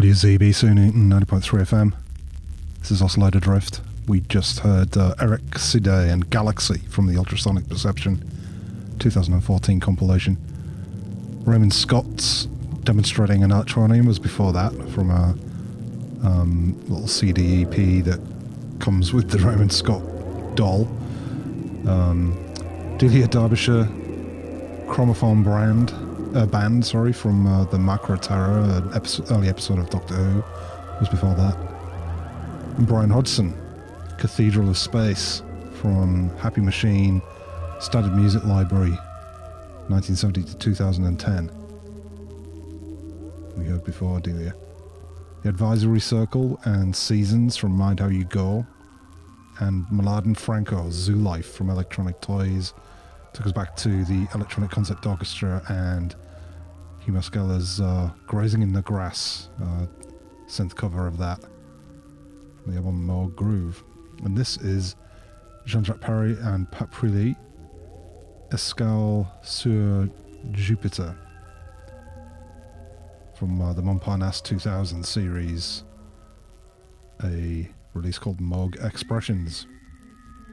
WZB Sony 90.3 FM. This is Oscillator Drift. We just heard Eric Side and Galaxy from the Ultrasonic Perception 2014 compilation. Raymond Scott's Demonstrating an Electronium was before that, from a little CD EP that comes with the Raymond Scott doll. Delia Derbyshire Chromophone band from the Macro Terror, an early episode of Doctor Who, was before that. And Brian Hodgson, Cathedral of Space, from Happy Machine, Standard Music Library, 1970 to 2010. We heard before Delia. The Advisory Circle and Seasons from Mind How You Go, and Mladen Franco, Zoo Life from Electronic Toys, took us back to the Electronic Concept Orchestra and Hugh Mascala's Grazing in the Grass synth cover of that, the album More Groove. And this is Jean-Jacques Perry and Pat Prilly, Escale sur Jupiter, from the Montparnasse 2000 series, a release called Moog Expressions.